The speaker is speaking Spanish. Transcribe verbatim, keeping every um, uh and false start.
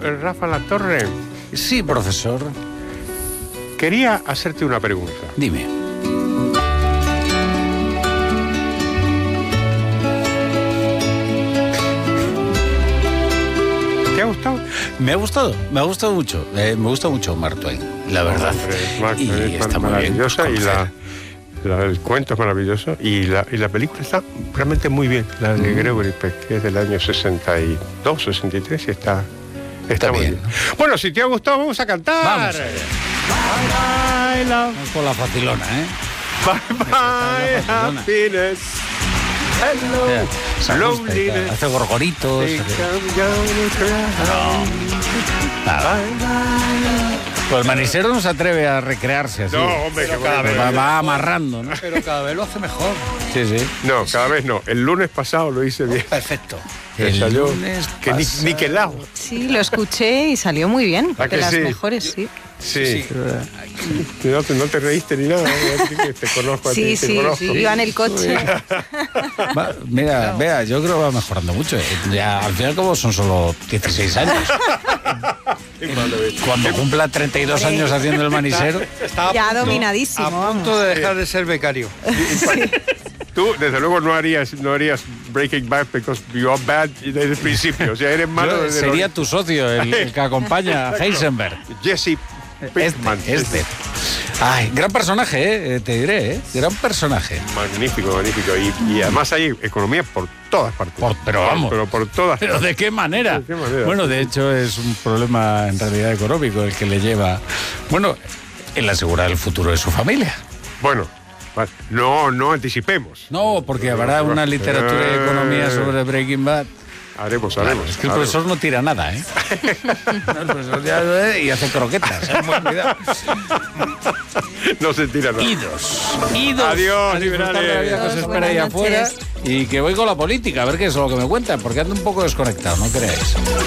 Rafa Latorre. Sí, profesor. Quería hacerte una pregunta. Dime. ¿Te ha gustado? Me ha gustado, me ha gustado mucho. Eh, me gusta mucho Mark Twain, la verdad. Hombre, Mark y Twain es está muy bien. maravillosa y la, la, el cuento es maravilloso y la, y la película está realmente muy bien. La de Mm. Gregory Peck, que es del año sesenta y dos, sesenta y tres y está, está, Está muy bien, bien. ¿no? Bueno, si te ha gustado, vamos a cantar. Vamos allá. Bye, bye, love. Vamos con la facilona, ¿eh? Bye, bye, Barcelona. happiness. Hello, Mira, se ajusta y tal, loneliness. hace gorgoritos. Think hace- I'm gonna cry. Nada. Bye, bye. Pues el manisero no se atreve a recrearse así. No, hombre, que cada bueno. va, va amarrando, ¿no? Pero cada vez lo hace mejor. Sí, sí. No, cada vez no. El lunes pasado lo hice bien. Perfecto. Me El salió lunes que ni, pasado. niquelado. Sí, lo escuché y salió muy bien. ¿A que De las sí? mejores, sí. Sí. No, te, no te reíste ni nada. ¿eh? Te conozco a Sí, ti, te sí, conozco. sí. Iba en el coche. Va, mira, vea, yo creo que va mejorando mucho. Eh, Ya, al final, como son solo dieciséis años. Cuando cumpla treinta y dos años haciendo el manisero. Está a Ya punto- dominadísimo, A punto vamos. de dejar de ser becario. Tú, desde luego, no harías, no harías Breaking Bad because you are bad desde el principio. O sea, eres malo Yo- desde sería los- tu socio, el, el que acompaña a Heisenberg. Jesse Pinkman. Este, este. Ay, gran personaje, eh, te diré, ¿eh? Gran personaje. Magnífico, magnífico. Y, y además hay economía por todas partes. Por- pero vamos. Pero por todas ¿Pero de qué manera? ¿De qué manera? Bueno, de hecho es un problema en realidad económico el que le lleva, bueno, el asegurar el futuro de su familia. Bueno, vale. no, no anticipemos. No, porque habrá una literatura de economía sobre Breaking Bad. Haremos, Claro, haremos. es que el haremos. profesor no tira nada, ¿eh? No, el profesor ya, eh, y hace croquetas. ¿eh? Muy cuidado. No se tira nada. Idos. Idos. Adiós, a disfrutar de la vida que os liberales. espera ahí Buenas afuera. noches. Y que voy con la política, a ver qué es lo que me cuentan, porque ando un poco desconectado, no creáis.